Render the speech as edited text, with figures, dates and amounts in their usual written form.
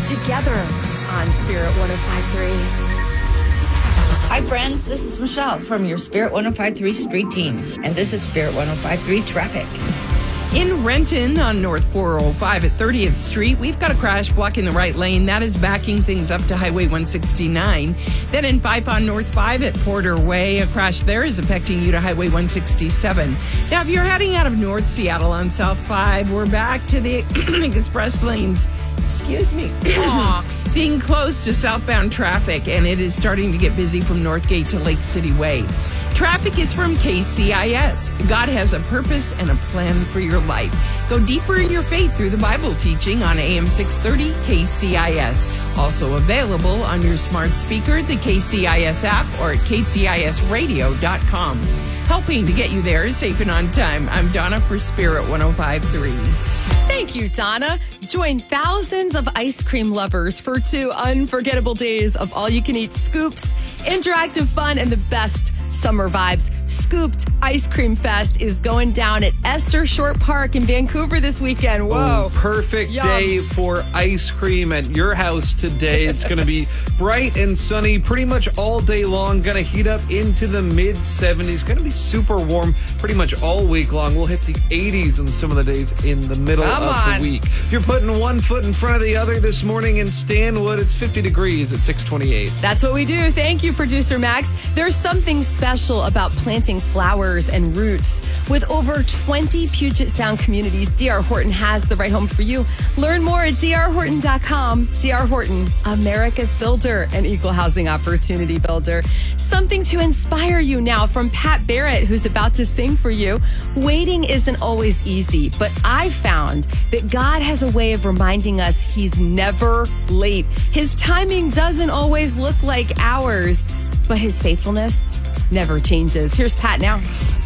together on Spirit 105.3. Hi, friends. This is Michelle from your Spirit 105.3 Street Team, and this is Spirit 105.3 Traffic. In Renton on North 405 at 30th Street, we've got a crash blocking the right lane. That is backing things up to Highway 169. Then in Fife on North 5 at Porter Way, a crash there is affecting you to Highway 167. Now, if you're heading out of North Seattle on South 5, we're back to the express lanes. Excuse me. Being close to southbound traffic, and it is starting to get busy from Northgate to Lake City Way. Traffic is from KCIS. God has a purpose and a plan for your life. Go deeper in your faith through the Bible teaching on AM 630 KCIS. Also available on your smart speaker, the KCIS app, or at kcisradio.com. Helping to get you there safe and on time. I'm Donna for Spirit 105.3. Thank you, Donna. Join thousands of ice cream lovers for 2 unforgettable days of all-you-can-eat scoops, interactive fun, and the best summer vibes. Scooped Ice Cream Fest is going down at Esther Short Park in Vancouver this weekend. Whoa. Oh, perfect day for ice cream at your house today. It's going to be bright and sunny pretty much all day long. Going to heat up into the mid-70s. Going to be super warm pretty much all week long. We'll hit the 80s on some of the days in the middle of the week. If you're putting one foot in front of the other this morning in Stanwood, it's 50 degrees at 628. That's what we do. Thank you, Producer Max. There's something special about planting flowers and roots. With over 20 Puget Sound communities, D.R. Horton has the right home for you. Learn more at drhorton.com. D.R. Horton, America's builder and equal housing opportunity builder. Something to inspire you now from Pat Barrett, who's about to sing for you. Waiting isn't always easy, but I've found that God has a way of reminding us he's never late. His timing doesn't always look like ours, but his faithfulness never changes. Here's Pat now.